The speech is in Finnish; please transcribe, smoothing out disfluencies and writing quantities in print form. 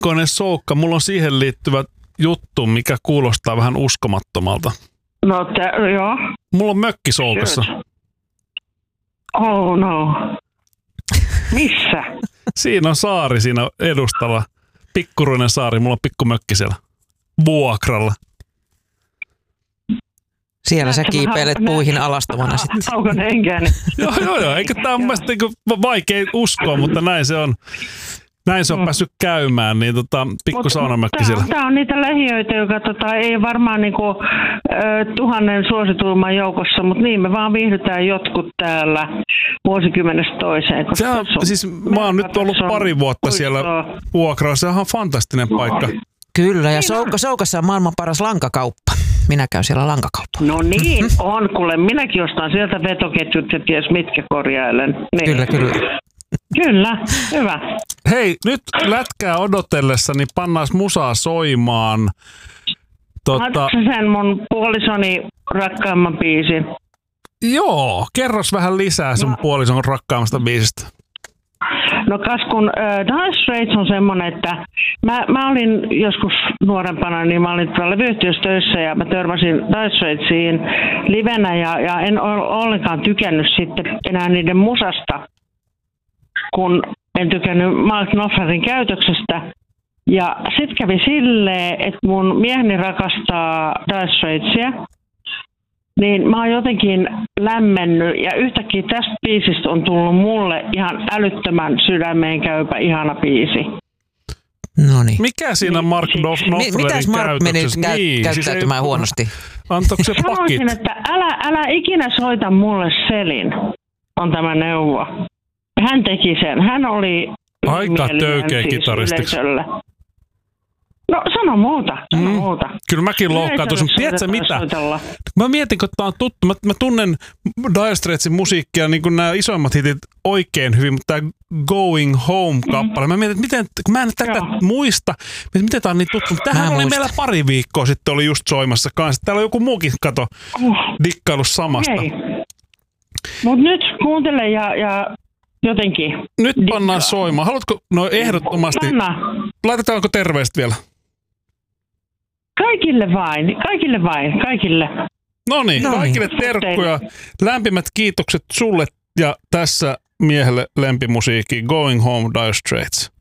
Pikkoinen soukka, mulla on siihen liittyvä juttu, mikä kuulostaa vähän uskomattomalta. No, joo. Mulla on mökki Soukassa. Oh no. Missä? Siinä on saari siinä edustalla. Pikkuruinen saari, mulla on pikkumökki siellä. Vuokralla. Siellä sä kiipeilet puihin alastomana sitten. Haukon henkeäni. Joo. Eikä tämä mun mielestä vaikea uskoa, mutta näin se on. Näin se on päässyt käymään, niin pikku saunamökki siellä. Tämä on niitä lähiöitä, joka ei varmaan niinku, 1000 suosituimman joukossa, mutta niin me vaan viihdytään jotkut täällä vuosikymmenestä toiseen. Mä oon nyt ollut pari vuotta siellä vuokralla, se on fantastinen paikka. Kyllä, ja Soukassa on maailman paras lankakauppa. Minä käyn siellä lankakauppa. No niin, on, kuule. Minäkin ostan sieltä vetoketjut ja ties mitkä korjailen. Niin. Kyllä. Kyllä, hyvä. Hei, nyt lätkää odotellessa, niin pannaan musaa soimaan. Haluatko sen mun puolisoni rakkaamman biisin? Joo, kerros vähän lisää sun puolison rakkaammasta biisistä. No kas kun Dire Straits on semmonen, että mä olin joskus nuorempana, niin mä olin tuolla levyyhtiössä töissä ja mä törmäsin Dire Straitsiin livenä ja en ole ollenkaan tykännyt sitten enää niiden musasta, kun en tykännyt Mark Knopflerin käytöksestä. Ja sit kävi silleen, että mun mieheni rakastaa Dire Straitsia, niin mä oon jotenkin lämmennyt ja yhtäkkiä tästä biisistä on tullut mulle ihan älyttömän sydämeen käypä ihana biisi. Noniin. Mikä siinä Mark Knopflerin mitäs Mark meni käyttäytymään huonosti? Antoiko se pakit? Sanoisin, että älä ikinä soita mulle Selin, on tämä neuvo. Hän teki sen. Hän oli aika töykeä kitaristiksi. No sano muuta. Kyllä mäkin loukkaantuisin. Tiedätkö mitä? Mä mietin, kun tää on tuttu. Mä tunnen Dire Straitsin musiikkia, niin kuin nämä isoimmat hitit oikein hyvin, mutta tää Going Home-kappale. Mä mietin, että kun mä en tätä muista, miten tää on niin tuttu. Tämähän oli meillä pari viikkoa sitten oli just soimassa kanssa. Täällä on joku muukin, dikkailu samasta. Mut nyt kuuntele ja jotenkin. Nyt pannaan soimaan. Haluatko? No ehdottomasti. Laitetaanko terveistä vielä? Kaikille. No niin, kaikille terkkuja. Lämpimät kiitokset sulle ja tässä miehelle lempimusiikki Going Home Dire Straits.